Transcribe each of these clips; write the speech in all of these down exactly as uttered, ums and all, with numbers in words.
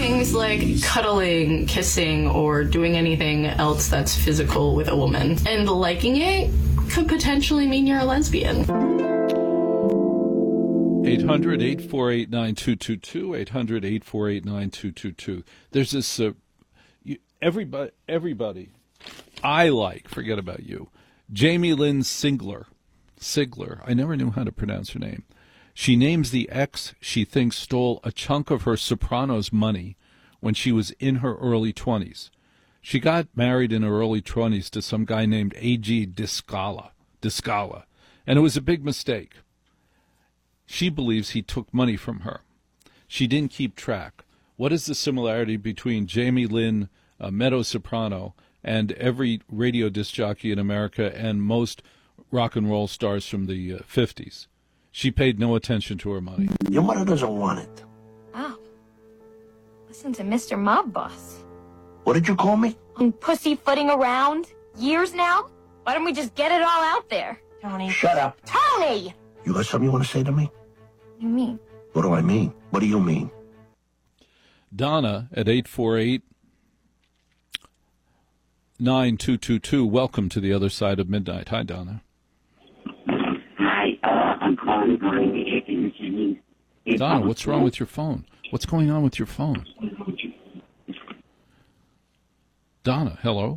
things like cuddling, kissing, or doing anything else that's physical with a woman. And liking it could potentially mean you're a lesbian. eight hundred, eight four eight, nine two two two, eight hundred, eight four eight, nine two two two. There's this, uh, you, everybody, everybody, I like, forget about you, Jamie Lynn Sigler. Sigler, I never knew how to pronounce her name. She names the ex she thinks stole a chunk of her Sopranos money when she was in her early twenties. She got married in her early twenties to some guy named A G Discala, Discala, and it was a big mistake. She believes he took money from her. She didn't keep track. What is the similarity between Jamie Lynn, uh, Meadow Soprano, and every radio disc jockey in America and most rock and roll stars from the uh, fifties? She paid no attention to her money. Your mother doesn't want it. Oh. Listen to Mister Mob Boss. What did you call me? I'm pussyfooting around years now? Why don't we just get it all out there? Tony. Shut up. Tony! You got something you want to say to me? What do you mean? What do I mean? What do you mean? Donna at eight four eight, nine two two two. Welcome to the other side of midnight. Hi, Donna. Hi, uh, I'm calling regarding the air conditioning. Donna, what's wrong with your phone? What's going on with your phone? Donna, hello.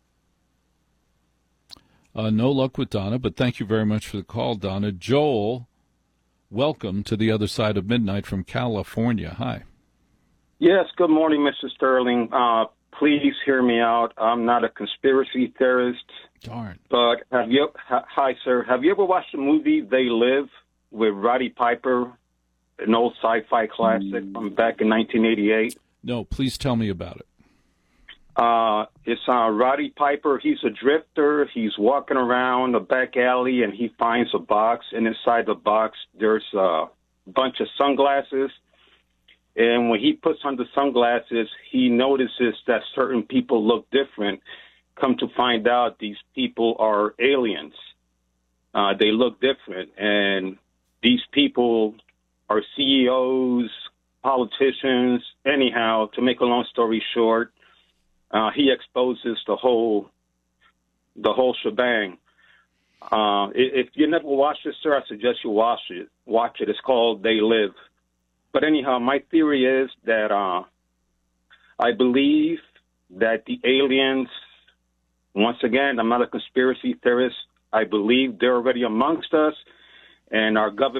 Uh, no luck with Donna, but thank you very much for the call, Donna. Joel, welcome to the other side of midnight from California. Hi. Yes, good morning, Mister Sterling. Uh, please hear me out. I'm not a conspiracy theorist. Darn. But have you, hi, sir, have you ever watched the movie They Live with Roddy Piper, an old sci-fi classic from back in nineteen eighty-eight? No, please tell me about it. Uh, it's uh, Roddy Piper. He's a drifter. He's walking around a back alley, and he finds a box. And inside the box, there's a bunch of sunglasses. And when he puts on the sunglasses, he notices that certain people look different. Come to find out, these people are aliens. Uh, they look different. And these people are C E Os, politicians. Anyhow, to make a long story short, Uh, he exposes the whole, the whole shebang. Uh, if you never watched it, sir, I suggest you watch it. Watch it. It's called They Live. But anyhow, my theory is that uh, I believe that the aliens, once again, I'm not a conspiracy theorist. I believe they're already amongst us, and our government